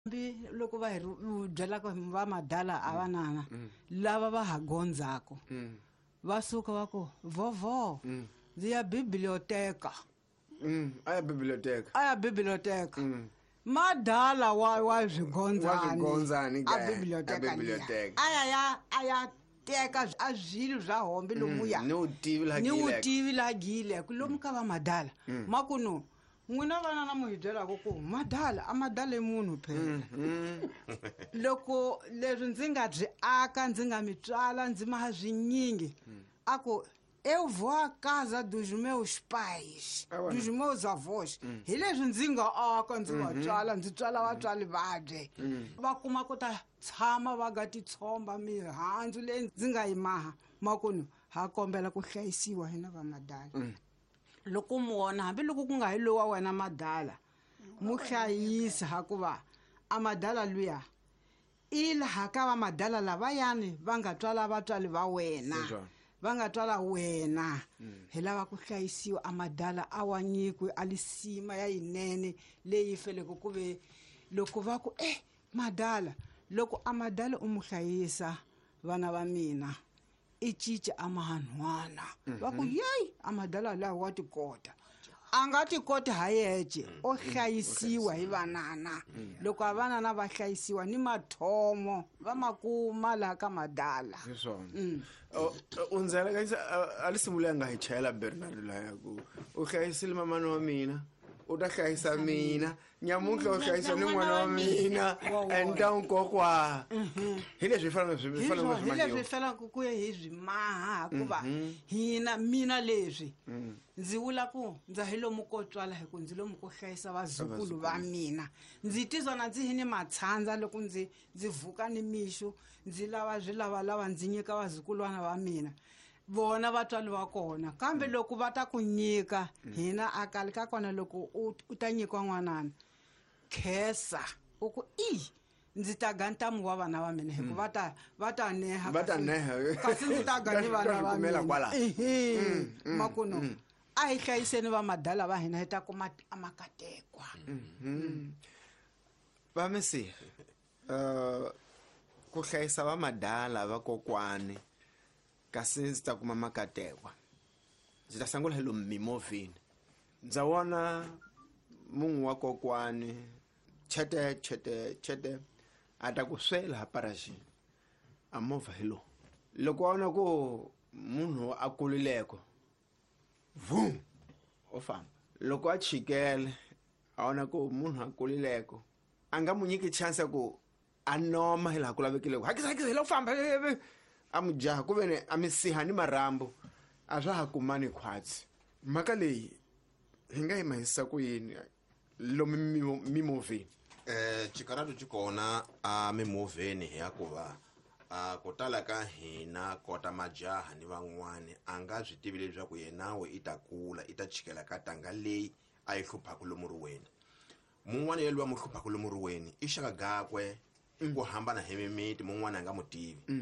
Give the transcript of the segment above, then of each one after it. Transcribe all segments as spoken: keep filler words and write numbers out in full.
loko va hi byela ku va madala a vanana lava va ha gondzako va suka va ku vovo ndzi ya biblioteka aya biblioteka aya biblioteka madala wa wa zvigondzani a biblioteka aya ya aya teka a zwilo zwa hombe lomuya ni utivi la ni utivi la gile lomu ka va madala makuno n'wina vana na mu hi byelaka ku madala a madala i munhu phela loko leswi ndzi nga byi aka ndzi nga mi tswala ndzi ma zwinyingi ako eu vou a casa dos meus pais dos meus avós hi leswi ndzi nga aka ndzi va tswala ndzi tswala vatswali vabye va kuma ku ta tshama va ga titshomba mihandzu leyi ndzi nga yi maha makuno ha kombela ku hlayisiwa hina va madala loko muona hambi loko ku nga hi lowa wena madala mu hlayisa hakuva a madala luya i laha ka va madala lavayani va nga twala vatswali va wena va nga twala wena hi lava ku hlayisiwa a madala a wa nyikwe a lisima ya yinene leyi feleke ku ve loko va ku eh madala loko a madala u mu hlayisa vana va mina i cica a mahanwana va ku yeyi a madala laha wa tikota a nga tikoti ha yeje o hlayisiwa hi vanana loko a vanana va hlayisiwa ni mathomo va makuma laha ka madala u ndzela ka a lisimule nga hi chayela Bernard laya ku u hlayisile mamana wa mina u ta hlayisa mina nyamuntlha u hlayisa ni n'wana wa mina enta nkokwa hi leswi hi leswi fanaka ku ya hi byi maha hikuva hina mina leswi ndzi vula ku ndza hi lomu ko tswala hi ku ndzi lomu ko hlayisa vazukulu va mina ndzi tizwa na ndzi hi ni matshandza loko ndzi ndzi vuka ni mixo ndzi lava byi lava lava ndzi nyika vazukulu vana va mina vona vatswali va kona kambe loko va ta ku nyika hina akali ka kona loko u ta nyikiwa n'wanana khesa u ku i ndzi ta ga ntamu wa vana va mina hikuva va ta va ta neha va ta neha kasi ndzi ta ga ni vana va mina makuno a hi hlayiseni va madala va hina hi ta kuma amakatekwa va misi uh ku hlayisa va madala va kokwani kasi ndzi ta kuma makatekwa ndzi ta sangula hi lomu mimovheni ndza wona munhu wa kokwani chete chete chete a ta ku swela ha paraxini a movha hi lo loko wona ku munhu a kulileko vum o famba loko a chikele a wona ku munhu a kulileko a nga mu nyiki chance ku a noma hi laha ku lavekileko hakisa hakisa hi lo famba a mujaha ku vene a misiha ni marambo a swa ha kumani khwatsi mhaka leyi hi nga yi mahisa ku yini lomu mimovheni eh chikaratu chikona a mimovheni ya ku va a ku tala ka hina kota majaha ni van'wani a nga byi tivi leswi ku yenawe i ta kula i ta chikela ka tanga leyi a yi hluphaku lomu ruweni mun'wana yelwa mu hluphaku lomu ruweni i xaka gakwe ku hambana hi mimiti mun'wana a nga mutivi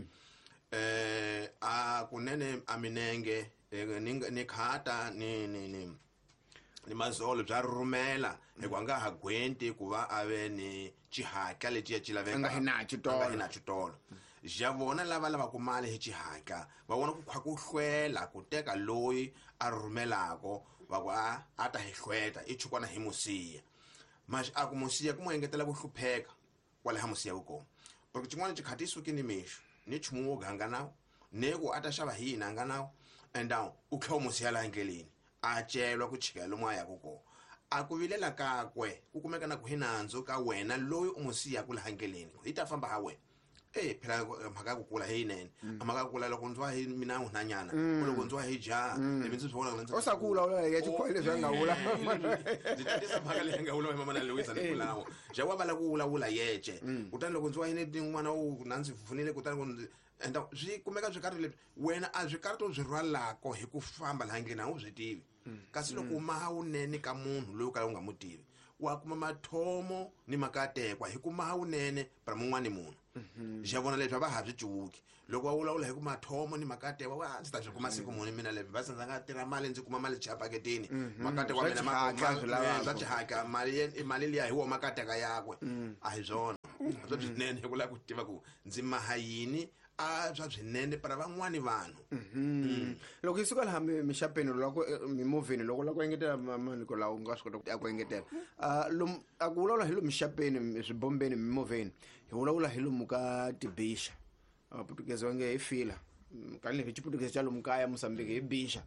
eh a kunene a minenge ni khata ni ni ni ni mazolo bya rurumela hi ku nga ha gwenti ku va ave ni chihaka leti ya chilaveka nga hina chitolo nga hina chitolo ja vona lava lava ku mali hi chihaka va vona ku khwa ku hlwela ku teka loyi a rumelako va ku a ata hi hlweta i chukwana hi musiya mas a ku musiya ku mo engetela ku hlupheka kwale ha musiya ku porque chin'wana chikhatiso kini mixo ni chumu wo ganga nawo neku ata xava hina nga nawo enda u tlho musiya la endleleni a celwa ku chika lomu aya koko a ku vilela kakwe ku kumeka na ku hinandzo ka wena loyi u musiya ku la endleleni hi ta famba ha wena eh phela mhaka ku kula hi nene amaka ku kula loko ndzwa hi mina unanyana loko ndzwa hi ja lebi ndzi swona o sa kula ola ya chikhwele swa nga vula nditisa mhaka leyi nga vula mama na Louisa ni kulawo ja wa bala ku vula yeje utani loko ndzwa hi ni tin'wana u nanzi funile kutani ku enda swi kumeka swi karhi lebyi wena a swi karhi to byi rwalako hi ku famba la ndleleni a wu byi tivi kasi loko maha unene ka munhu loyi ka u nga mutivi wa kuma mathomo ni makatekwa hi ku maha unene para mun'wana munhu ja vona leswi va ha byi cuki loko wa vula hi ku mathomo ni makatekwa wa ndzi ta swi kuma siku muni mina leswi va ndzi nga tirha mali ndzi kuma mali chapaketini makatekwa mina ma swa chihaka mali mali liya hi wo makateka yakwe a hi byona bya byinene ku lava ku tiva ku ndzi maha yini a bya byinene para van'wani vanhu. Loko yi suka laha mixapeni loko mimovheni loko la ku engetela mani ko laha u nga swi kota ku engetela a lomu a ku vulavula hi lomu mixapeni swibombeni mimovheni hi vulavula hi lomu ka tibisha Portuguese va nge hi fila kanile hi Portuguese xa lomu kaya Mozambique hi bisha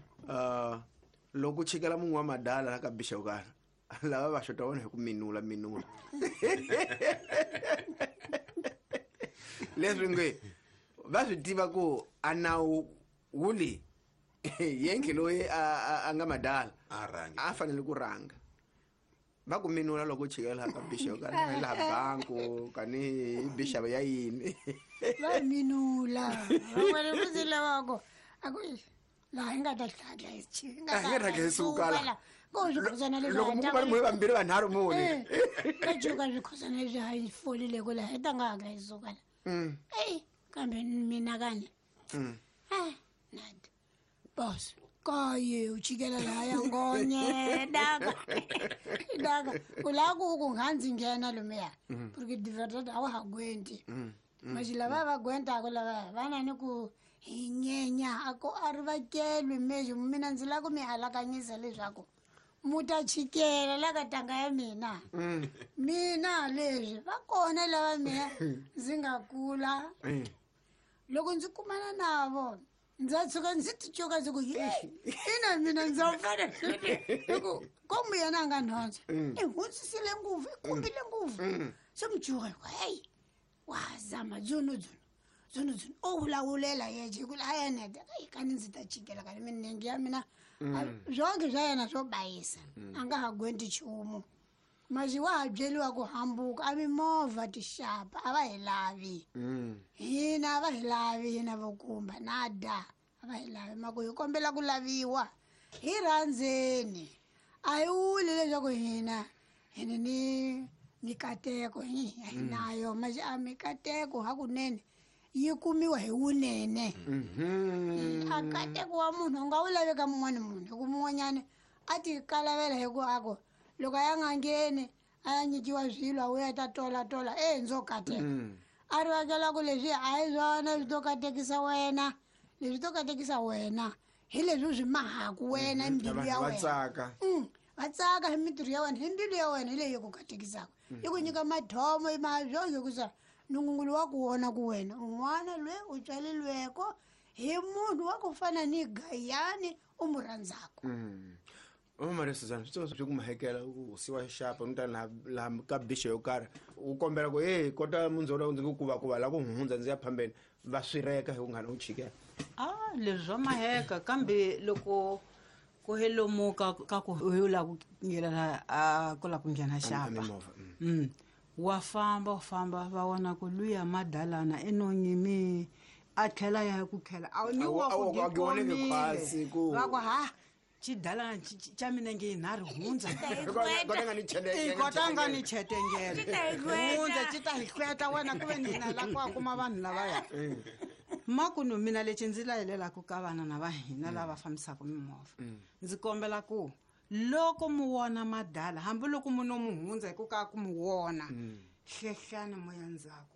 loko chikela munhu wa madala ka bisha u kana lava va xota vona hi ku minula minula leswi nge va swi tiva ku a nawu wuli yengi loyi a nga madala a fanele ku ranga va ku minula loko chikela ka bisha u kana la banko kani bisha ya yini va minula wena kuzila wako aku la inga ta hlahla ichika nga ta ke sukala ko zwikhosana le loko mu bari mu vambiri vanharhu mune ka joka zwikhosana leswi hayi folile ko la heta nga ga isukala mm eh kambe mina kani mm eh nadi boss kaye uchikela la ya ngonye daga daga ulaku kunganzi ngena lumeya porque de verdade awa hagwenti majila baba gwenta ko la bana ni ku hinyenya ako arivakelwe meje mina ndzi la ku mi halakanyisa leswaku muta chikela la ka tanga ya mina mina leswi va kona lava mina ndzi nga kula loko ndzi kumana navo ndzi tshuka ndzi tichoka ndzi ku ina mina ndzi fana loko ko mu yena nga nhonza i hundzisile nguvu i kumbile nguvu se mujuka hey wazama dzunu dzunu dzunu dzunu o vulawulela yeje ku la yena kani ndzi ta chikela kani minenge ya mina zonke swa yena swo bayisa a nga ha gwendi chumu maji wa ha byeliwa ku hambuka a mimovha tixapa a va hi lavi hina a va hi lavi hina vokumba nada a va hi lavi mako hi kombela ku laviwa hi rhandzeni a hi wuli leswaku hina hini ni mikateko hi nayo maji a mikateko hakunene yi kumiwa hi wunene akateko wa munhu nga wu laveka mun'wana munhu hi ku mun'wanyana a ti kalavela hi ku ako loko a ya nga ngheni a ya nyikiwa zwilo a wuya ta tola tola e ndzo kateka a ri vakela ku leswi a hi swona swi to katekisa wena leswi to katekisa wena hi leswi swi mahaku wena mbilu ya wena va tsaka hi mintirho ya wena hi mbilu ya wena hi leyi ku katekisaka yi ku nyika madhomo i mavyonge kusa nungungulu wa ku wona ku wena un'wana lwe u tswalelweko hi munhu wa ku fana ni Gayani u mu rhandzaka Mama Maria Suzana swi swi ku mahekela ku siwa shapa nta la la ka bisho yo kara u kombela ku hey kota munzolo ndzi ku kuva kuva la ku hundza ndzi ya phambeni va swireka hi ku ngana u chikela ah leswo maheka kambe loko ko helomuka ka ku hula ku ngela a ku la ku nghena shapa mm wa famba famba va wona ku luya madalana enonyimi a tlhela ya ku khela a ni wa ku gioneke khasi ku va ku ha chidalana cha mina nge nari hundza kota ni chete kota ni chetengele hundza chita hikweta wena ku ve nina la ku kuma vanhu lava ya makuno mina leci ndzi layelela ku ka vana na va hina lava fambisaka mimovha ndzi kombela ku loko mu wona madala hambi loko munhu mu hundza hi ku ka ku mu wona hlehlani moya ndzhaku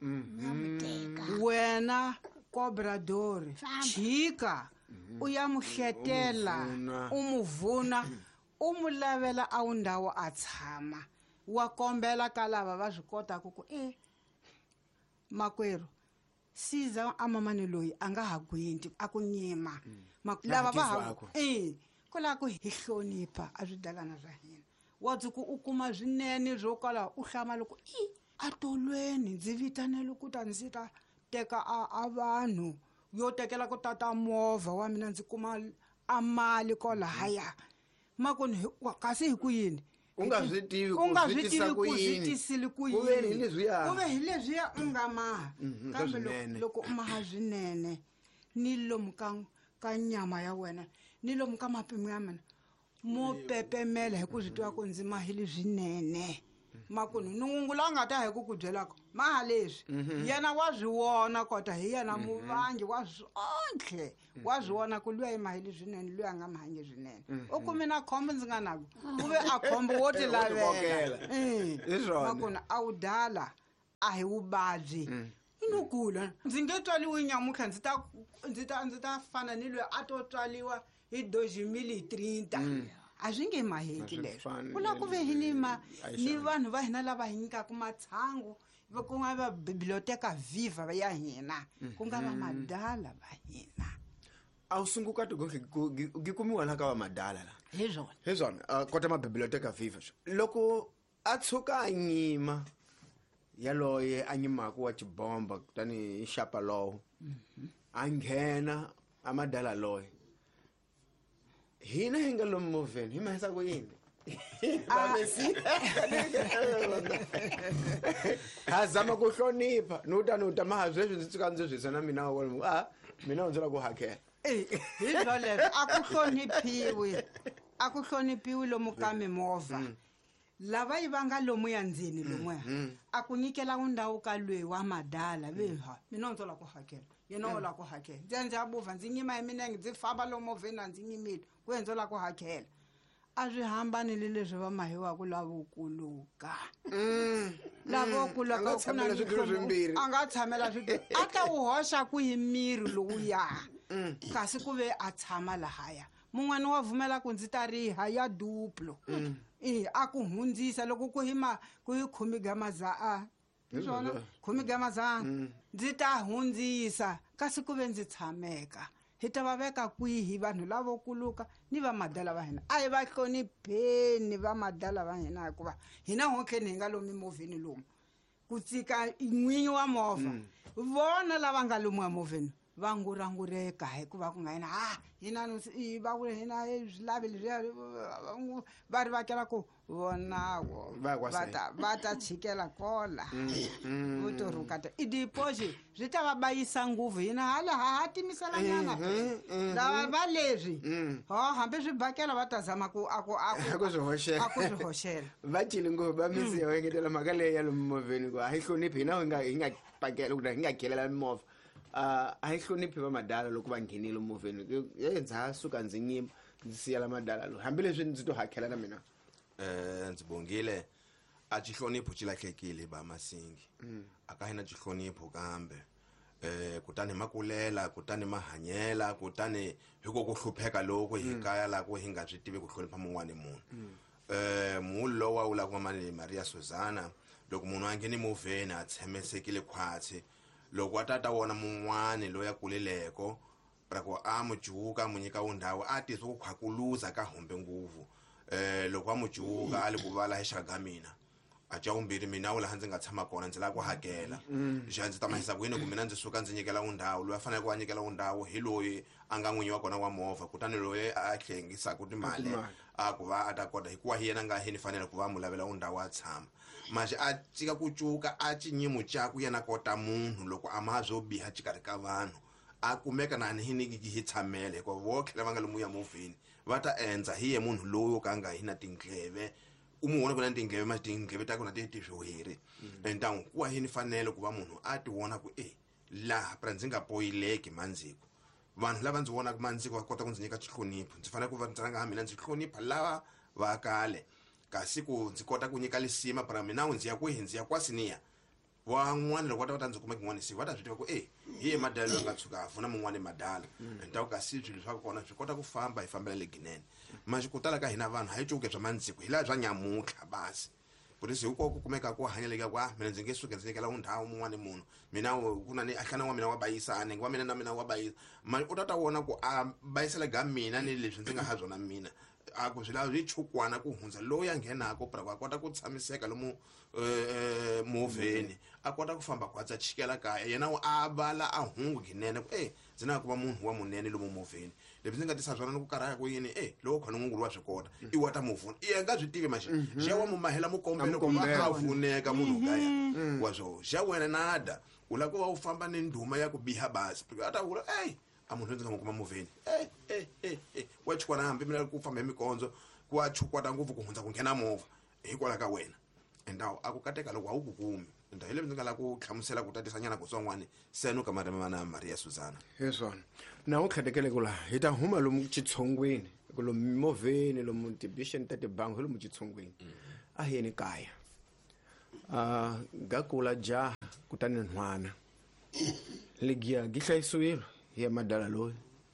wena cobrador chika u ya muhletela u muvuna u mu lavela a wu ndawo a tshama wa kombela ka lava va swi kotaka ku e makwerhu siza a mamani loyi a nga ha gwendi a ku nyima lava va ha eh ko la ku hi hlonipha a swidalana swa hina wa dzuku u kuma swinene zwo kala u hlama loko i a tolweni ndzi vitanele ku ta ndzi ta teka a vanhu yo tekela ku tata movha wa mina ndzi kuma a mali ko lahaya makoni kasi hi ku yini unga swi tivi ku swi tisa ku swi yini tisile ku yini ku ve hi leswiya ku ve hi leswiya u nga maha kambe loko- loko u maha swinene ni lomu ka ka nyama ya wena ni lomu ka mapimo ya mina mo pepemela hi ku swi tiva ku ndzi mahile swinene makunu nungungula nga ta hi ku ku byelaka maha leswi yena wa swi vona kota hi yena muvangi wa zonke wa swi vona ku luya i mahile swinene luya a nga mahanyi swinene u kumi na khombo ndzi nga naku ku ve a khombo wo ti lavela Hi swona. makunu a wu dala a hi vuvabyi i no kula ndzi nge tswaliwi nyamutlha ndzi ta ndzi ta ndzi ta fana ni loyi a to tswaliwa hi doji mili trinta a swi nge maheki leswo ku la ku ve hi ni ma ni vanhu va hina lava hi nyikaka matshangu ku nga va biblioteka viva ya hina ku nga va madala va hina a wu sunguka tigonke gi kumiwa la ka va madala la hi swona hi swona kota ma biblioteka viva loko a tshuka a nyima yaloye a nyimaku wa xibomba kutani xapa lowo a nghena a madala loye hina hi nga lomu moveni hi mahisa ku yini ha zama ku hlonipha ni uta ni uta maha sweswi ndzi tsuka ndzi zwisa na mina wa a mina ndzi la ku hakela hi swoleswo a ku hloniphiwi a ku hloniphiwi lomu ka mimovha lava yi va nga lomu ya ndzeni lomuya a ku nyikela ndhawu ka lweyi wa madala veha mina ndzi la ku hakela yena u la ku hakela ndzi ndzi a bova ndzi nyima hi minenge ndzi famba lomu movheni a ndzi nyimile ku ndzi la ku hakela a swi hambani le leswi va mahiwaku lavokuluka lavokuluka a nga tshamela swi a ta wu hoxa ku hi miri lowuya kasi ku ve a tshama lahaya mun'wana wa vumela ku ndzi ta riha ya duplo i a ku hundzisa loko ku hima ku hi khumi gamaza a swona khumi gamazana ndzi ta hundzisa kasi ku ve ndzi tshameka hi ta va veka kwihi vanhu lavokuluka ni va madala va hina a hi va hlonipheni va madala va hina hikuva hina honkheni hi nga lomu movheni lomu ku tsika n'winyi wa movha vona lava nga lomu wa movheni va ngurangureka hikuva ku nga yina ha hina va vule hina swilavi leswiya va ri vakela ku vonavo va ta chikela kola vo torukata i dipoxi swi ta va bayisa nguvu hina hala ha ha timiselanyana lava va leswi ho hambi swi bakela va ta zama ku aku swi hoxela va cile nguvu va misi yo engetela mhaka leyi ya lomu movheni ku a hi hloniphi hina hi nga pakela kuta hi nga kelela mimovha a hi hloniphi va madala loko va nghenile movheni ndzi ha suka ndzi nyima ndzi siyela madala lo hambileswi ndzi to hakela na mina eh ndzi bongile a xihlonipho xi lahlekile ba masingi aka hina xihlonipho kambe eh kutani makulela kutani mahanyela kutani hiko ku hlupheka loko hi kaya la ku hi nga swi tivi ku hlonipha mun'wana munhu eh mullo wa ula ku mali Maria Suzana loko munhu a ngheni movheni a tshemesekile khwatsi loko atata wona mun'wana loya kuleleko prako a mujuka munyika undhawu a tiso ku khwakuluza ka hombe nguvu eh loko a mujuka ali ku vala hi shagamina a ca umbiri mina ula handzi nga tshama kona ndzi la ku hakela ja ndzi ta mahisa ku yini ku mina ndzi suka ndzi nyikela undhawu loyi a fanele ku a nyikela undhawu hi loyi a nga n'winyi wa kona wa movha kutani loyi a hlengisa ku timali a ku va a ta kota hikuva hi yena nga hi ni fanele ku va mu lavela undhawu a tshama manje a tsika ku cuka a cinyimu caku yena kota munhu loko a ma zo biha xikarhi ka vanhu a kumeka na hi ni hi tshamele hikuva vokhela va nga lomu ya movheni va ta endza hi ye munhu loyi ka nga hi na tingleve u mu vona ku na tingleve ma tingleve ta ku na ti tivihiri entangu ku wa hi ni fanele ku va munhu a ti vona ku eh la pra ndzi nga poyileki mandziko vanhu lava ndzi vona ku mandziko va kota ku ndzi nyika xihlonipho ndzi fanele ku va ndzi ranga mina ndzi hlonipha lava va kale kasi ku ndzi kota ku nyika lisima para mina ndzi ya ku ndzi ya kwasiniya van'wana loko va ta ndzi kuma kun'wana si va ta swi tiva ku eh hi ye madala lo nga tshuka afuna mun'wana madala entaku kasi swilo swa kona swi kota ku famba hi fambela le ginene manje ku tala ka hina vanhu hayi cuke bya mandziko hi la bya nyamutlha basi polisi uko ku kumeka ku hanyeleka kwa mina ndzi nge suke ndzi nyikela undhawu mun'wana munhu mina ku na ni ahlana wa mina wa bayisana ngwa mina na mina wa bayisa manje u ta ta wona ku a bayisela ga mina ni leswi ndzi nga ha byona mina a ku swila swi chukwana ku hundza loyi a nghenako pra ku kota ku tshamiseka lomu eh movheni a kota ku famba kwatsa chikela kaya yena a vala a hungu ginene ku eh dzina ku va munhu wa munene lomu movheni leswi ndzi nga tisa swona ku karaya ku yini eh loko khona ngungulu wa swikota i wata movheni i nga swi tivi mashi ja wa mu mahela mu kombela ku va vuneka munhu kaya wa zo ja wena nada ula ku va u famba ni nduma ya ku biha basi ata vula eh a munhu ndzi nga mu kuma movheni eh eh eh wa chikwana hambi mina ku famba hi mikondzo ku a chukwata nguvu ku hundza ku nghena movha hikwala ka wena endawo akukateka loko awukukumi nda ile ndzi nga la ku tlhamusela ku tatisa nyana ku tsongwane senu ka mana Maria Suzana yesona na u khadekele kula hita huma lomu chitsongweni ku lomu movheni lomu tibisheni ta tibangi lomu chitsongweni a yeni kaya Ah, gakula jaha kutani nhwana. Ligiya gihlayisiwile hi madala loyi.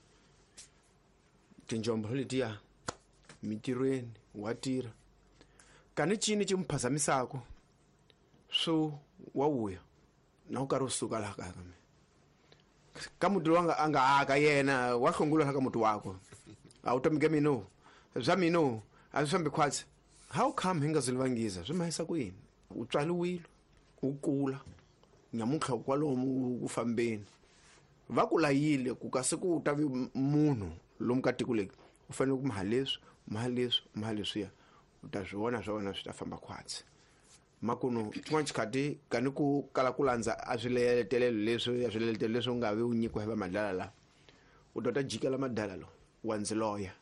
Tinjombo letiya mitirweni wa tirha. Kani cini ci mphazamisako so wa wuya na u karhi u suka laha kaya ka mina. Ka muti wanga anga aka yena wa hlongula ka muti wako. A u tomike mino. Zwa mino a swi fambi khwatsi. How come hinga zilvangiza? Swi mahisa ku yini? U tswaliwile, u kula. Nyamutlha kwalomu ku fambeni. Va ku layile ku kasi ku ta vi munhu lomu ka tiko leki. U fanele ku maha leswi, maha leswi, maha leswiya. U ta swi vona swa wena swi ta famba khwatsi. Makuno xin'wana xikhati kani ku kala ku landza a swiletelelo leswi a swiletelelo leswi u nga vi u nyikiwa hi va madlala la. U ta ta jikela madlala lo wa ndzi loya.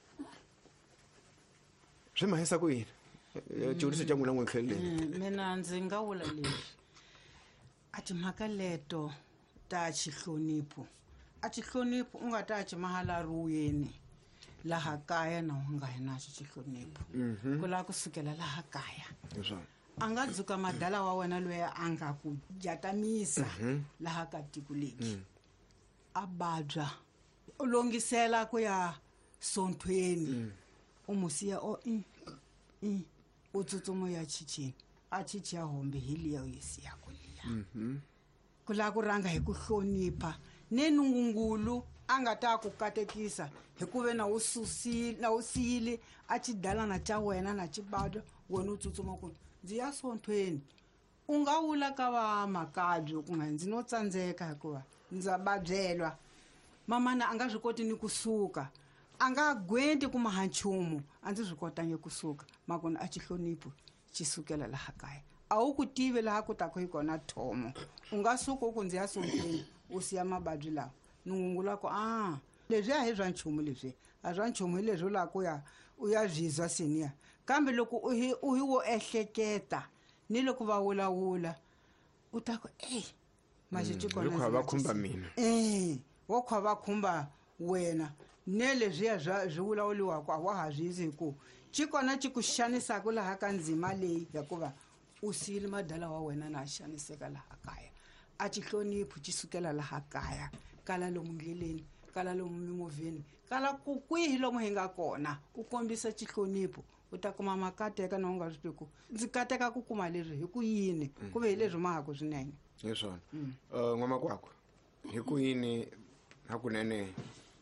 Swi mahisa ku yini? Juriso ja n'wina n'wi tlheleni. Mina ndzi nga vula leswi. A timhaka leto ta xihlonipho. A xihlonipho u nga ta ci mahala ruyeni laha kaya na u nga hi na xihlonipho. Ku la ku sukela laha kaya. Leswo. A nga dzuka madala wa wena loyi a nga ku jatamisa laha ka tiko leki. A babya. U longisela ku ya sonthweni. U musiya o i i u tsutsumo ya chichini. A chichi ya hombe hi liya u yisiya ku liya. Ku la ku ranga hi ku hlonipha. Ne nungungulu a nga ta ku katekisa hi ku ve na u susile na u siyile a chidalana cha wena na chibadwa wena u tsutsuma ku ndzi ya sonthweni. U nga vula ka va makabyo ku nga ndzi no tsandzeka hikuva ndza babyelwa. Mamana a nga swi koti ni kusuka. A nga gwenti ku maha nchumu a ndzi swi kotange kusuka. Makona a xihlonipho xi sukela laha kaya. A wu ku tivi laha ku ta ku hi kona thomo. U nga suka ku ndzi ya sonthweni u siya mababyi lawa. Nungungula ku ah leswi a hi swa nchumu leswi. A swa nchumu hi leswi la ku ya u ya zwizwa seniya. Kambe loko u hi u hi wo ehleketa ni loko va vulavula u ta ku eh maxi kona. Loko va khumba mina. Eh wo khwa va khumba wena. Ne leswi ya zwa zwi vulavuliwa ku a wa ha zwizi ku chikona chi ku xanisa ku laha ka ndzima leyi hikuva u siyile madala wa wena na xaniseka laha kaya. A xihlonipho xi sukela laha kaya. Kala lomu ndleleni, kala lomu mimovheni, kala ku kwihi lomu hi nga kona. U kombisa xihlonipho. U ta kuma makateka na u nga swi tiku. Ndzi kateka ku kuma leswi hi ku yini ku ve hi leswi mahaka swinene. Leswo. Eh n'wamakwakho. Hi ku yini hakunene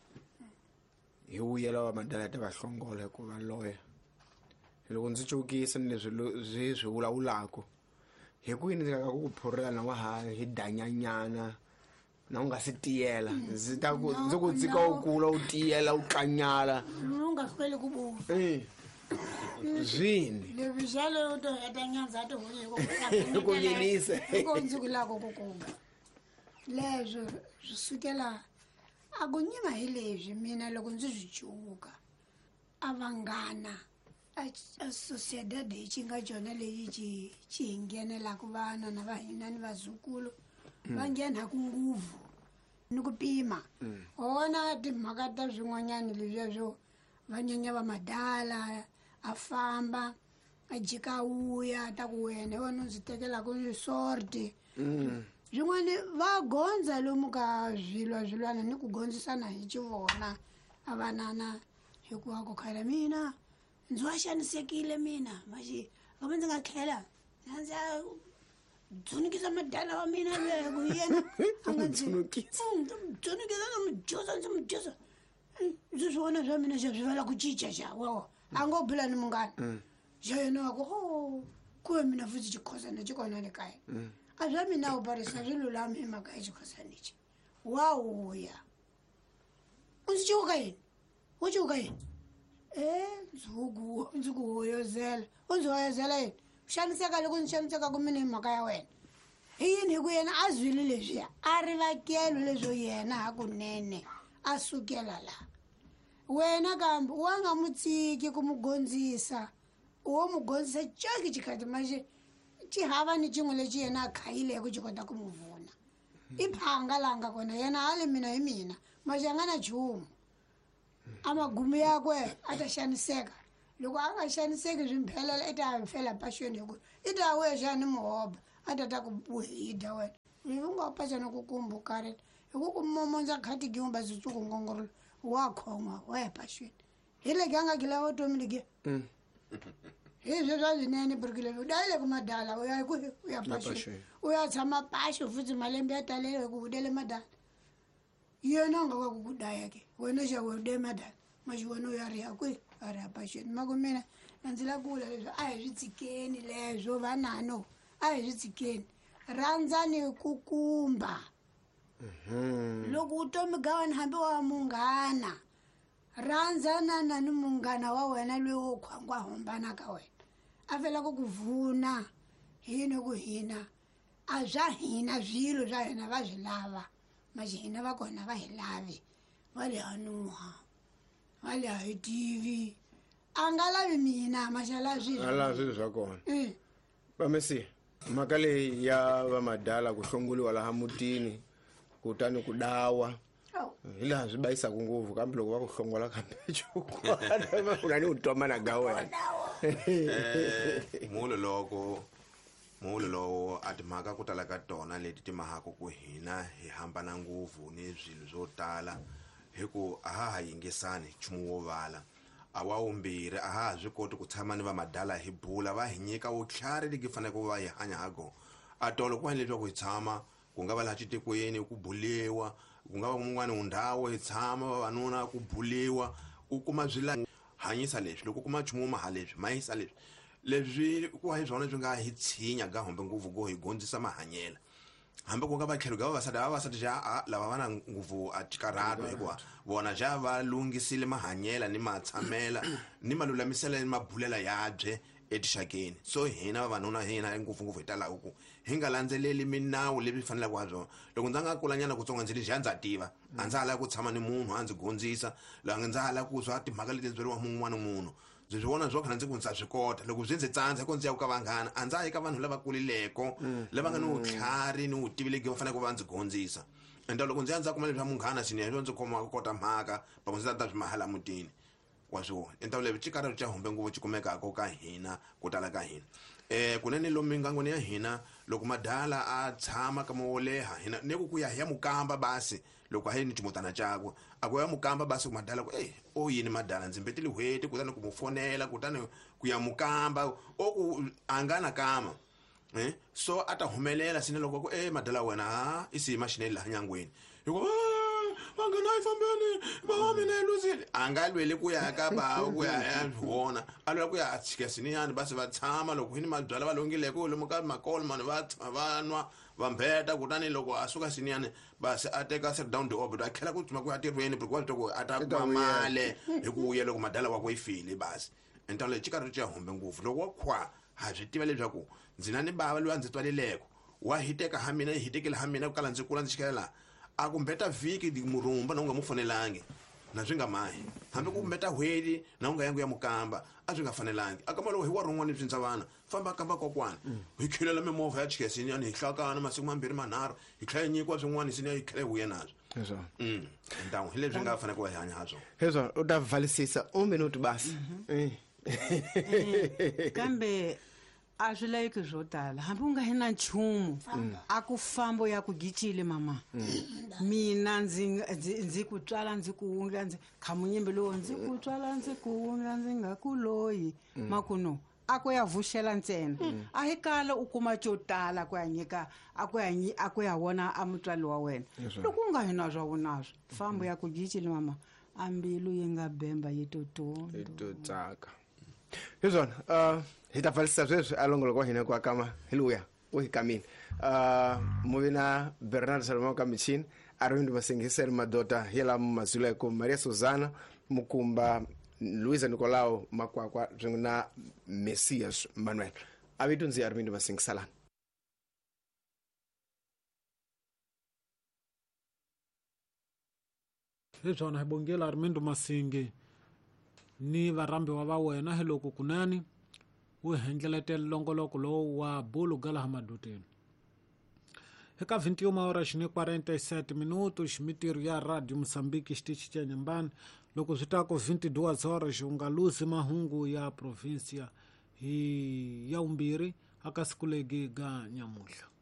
hi wuyela wa madala ta va hlongola hi ku va loya. Loko ndzi cukisa ni leswi swi vulavulaka. Hi ku yini ndzi nga ku phurela na wa ha hi danyanyana. Na u nga si tiyela. Ndzi ta ku ndzi ku dzika u kula u tiyela u tlanyala. U nga hlweli ku buva. Eh. Zwini. Le vijalo to heta nyanza to ho Ku yinisa. Ko ndzi ku lako ku kuma. Leswo swi sukela a ku nyima hi leswi mina loko ndzi swi cuka. A vanghana a sociedad hi chinga jona leyi ci ci nghenela ku vana na vahina ni vazukulu. Va nghena ku nguvu ni ku pima. Ona timhaka ta swin'wanyana leswi swo va nyanya va madala a famba a jika uya ta ku wena wena ndzi tekela ku sorti. Zwin'wana va gondza lomu ka zwilwa zwilwana ni ku gondzisana hi xivona a vanana hikuva ku khala mina ndzi wa xanisekile mina maxi kambe ndzi nga tlhela ndzi dzunukisa madala wa mina loyi ku yena a nga dzunukisa dzunukisa na mujosa ndzi mujosa ndzi swi vona swa mina xa swi vala ku cinca xa wawa a ngo bula ni munghana xa yena wa ku o ku ve mina futhi xikhosana xi kona le kaya a swa mina u barisa swi lulami hi mhaka ya xikhosana lexi wa wuya u ndzi civuka yini u civuka yini eh nzugu ndzi ku hoyozela u ndzi hoyozela yini xaniseka loko ndzi xaniseka ku mina hi mhaka ya wena hi yini hi ku yena a zwile leswiya a rivakelo leswo yena hakunene a sukela la wena kambe wa nga mu tshiki ku mu gondzisa wo mu gondzisa coki xikhati maxi xi hava ni cin'we lexi yena a khayileko xi kota ku mu vuna i phanga la nga kona yena a le mina hi mina maxi a nga na nchumu a magumu yakwe a ta xaniseka loko a nga xaniseki swi mphelela i ta fela passion hikuva i ta we xani muhoba a ta ta ku buhida wena ivi u nga pasana ku kumbukarela hi ku ku momonza khati giumba zitsuku ngongorolo wa khoma wa ya passion hi le ka nga gila wa tomi leke hi swe swa swinene burkile u dale ku madala u ya ku u ya passion u ya tshama passion futhi malembe ya talele ku udele madala yena nga ku ku daya ke wena xa we de madala maji wena u ya ri ya ku a ri ya passion ma ku mina ndzi la ku vula leswi a hi swi tshikeni leswo vanano a hi swi tshikeni rhandzani ku kumba loko u tomi gawani hambi wa munghana rhandzana na ni munghana wa wena loyi wo khwangwa hombana ka wena a fela ku ku vuna hina ku hina a bya hina zwilo swa hina va swi lava maji hina va kona va hi lavi va le hanuha va le hi tivi a nga lavi mina maxala swilo a lavi swilo swa kona Eh. va mesi mhaka leyi ya va madala ku hlongoliwa laha mutini kutani ku dawa Oh. hi laha swi bayisaka ngopfu kambe loko va ku hlongola kambe chukwana va ni u twamana ga wena mulo loko mulo lowo a timhaka ku tala ka tona leti ti mahaka ku hina hi hambana ngopfu ni swilo swo tala hi ku a ha ha yingisani nchumu wo vala a wa wumbirhi a ha ha swi koti ku tshama ni va madala hi bula va hi nyika vutlhari leki fanele ku va hi hanya ha kona a tolo ku va leswaku hi tshama ku nga va laha xitikweni ku buliwa ku nga va mun'wana undhawo hi tshama vavanuna ku buliwa u kuma swi la hanyisa leswi loko u kuma nchumu maha leswi mayisa leswi leswi ku va hi swona swi nga hi tshinya ga hombe ngopfu go hi gondzisa mahanyela hambi ku nga va tlhelo ga vavasati vavasati ja a lava va na ngopfu a tikarhato hikuva vona ja va lungisile mahanyela ni matshamela ni malulamisela ni mabulela yabye etixakeni so hina vavanuna hina ngopfungopfu hi talaku ku hi nga landzeleli minawu leyi faneleke wa byona loko ndzi nga kulanyana kutsonga ndzi lexi a ndza tiva a ndza ha lava ku tshama ni munhu a ndzi gondzisa loko ndza ha lava ku swa timhaka leti byeriwa mun'wana munhu ndzi swi vona byo khana ndzi ku ndza swi kota loko byi ndzi tsandza ku ndzi ya ku ka vanghana a ndza yi ka vanhu lava kulileko lava nga ni vutlhari ni vutivi leki va fanele ku va ndzi gondzisa ende loko ndzi ya ndza kuma leswi munghana swinene ndzi khoma ku kota mhaka loko ndzi ta swi mahala mutini wa swona enta lebi xikarhi xa humbe ngopfu xi kumekaka ka hina ku tala ka hina eh kunene lomu mingangweni ya hina loko madala a tshama ka mo leha hina ne ku ya ya mukamba basi loko hayini timotana chakwe ako ya mukamba basi ku madala ku eh o yini madala ndzi mbetile hweti kutani ku mufonela kutani ku ya mukamba o ku angana kama eh so ata humelela sine loko ku eh madala wena ha isima shinele la nyangweni hiko vangana ifambeni ba mina luzile angalwele ku ya ka ba ku ya ya vona alwa ku ya atshike siniyani basi va tshama loko hini mabyala va longile ku lomu ka makol man va vanwa va mbeta kutani loko asuka siniyani basi ateka sit down the orbit akhela ku tsuma ku atirweni because loko ata male hi ku ya loko madala wa ku ifile basi entalo le chikari cha humbe ngufu loko khwa ha swi tiva leswaku ndzina ni bava lwa ndzi twaleleko wa hiteka ha mina hitekela ha mina ku kala ndzi kula ndzi xikela a ku mbeta vhiki di murumba na unga mufonelangi na swi nga mahi hambi ku mbeta hweli na unga yangu ya mukamba a swi nga fanelangi akama loko hi wa rin'wana leswi ndza vana famba kamba kokwana hi khilela mimovha ya chikesini yani hi hlakana masiku mambirhi manharhu hi tlhela nyikiwa swin'wana sini hi khile huye nazo Hezwo. mm ntangu hi leswi nga fanele ku va hanya hazo Hezwo u ta valisisa un minuto basi eh kambe a swi layiki swo tala hambi u nga hi na nchumu a ku fambo ya ku gicile mama mina ndzi ndzi ndzi ku tswala ndzi ku unga ndzi khamunyimbe lowo ndzi ku tswala ndzi ku unga ndzi nga ku loyi makuno a ku ya vuxela ntsena a hi kala u kuma cyo tala ku ya nyika a ku ya a ku ya wona a mutswali wa wena loko u nga hi na swa vonaswo fambo ya ku gicile mama ambilu yi nga bemba yi totondo to tsaka Hezwo uh hita falisa sweswi alongolo kwa hina kwa kama hiluya u hikamini uh movina Bernard Salomon Kamichin arwindi masengiseri madota hela mazula ko Maria Susana mukumba Luisa Nicolao makwakwa na Messias Manuel abitunzi arwindi masengisalana Hezwana hibongela Armindo Masingi ni varambi wa va wena hi loko kunani u hendleletela longoloko lowu wa bulu gala hamadoteni eka vinte e uma horas ni quarenta e sete minutos mitiro ya rádio Moçambique xitichi cha Nhambane. Loko swi ta ko vinte e duas horas ungaluzi mahungu ya província hi ya umbirhi aka siku legi ga nyamuhla.